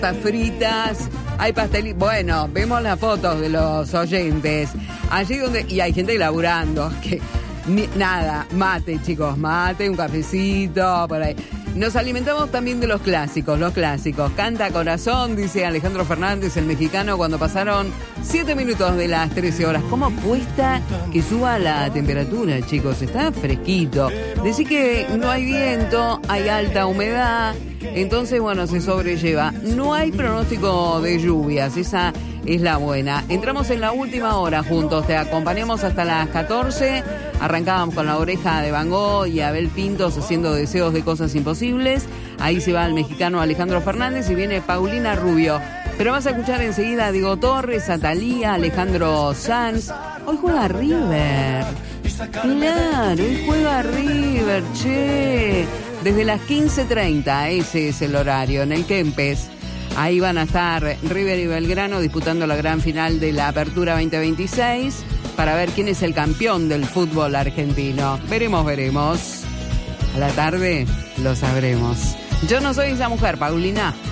fritas, hay pastelitos. Bueno, vemos las fotos de los oyentes. Allí donde... Y hay gente laburando. Que nada, mate, chicos, mate, un cafecito, por ahí. Nos alimentamos también de los clásicos. Canta Corazón, dice Alejandro Fernández, el mexicano, cuando pasaron 7 minutos de las 13 horas. ¿Cómo cuesta que suba la temperatura, chicos? Está fresquito. Decir que no hay viento, hay alta humedad, entonces, bueno, se sobrelleva. No hay pronóstico de lluvias, esa es la buena. Entramos en la última hora juntos, te acompañamos hasta las 14. Arrancábamos con La Oreja de Van Gogh y Abel Pintos haciendo deseos de cosas imposibles. Ahí se va el mexicano Alejandro Fernández y viene Paulina Rubio. Pero vas a escuchar enseguida a Diego Torres, a Thalía, Alejandro Sanz. Hoy juega River. Claro, hoy juega River, che. Desde las 15:30, ese es el horario, en el Kempes. Ahí van a estar River y Belgrano disputando la gran final de la Apertura 2026 para ver quién es el campeón del fútbol argentino. Veremos. A la tarde lo sabremos. Yo no soy esa mujer, Paulina.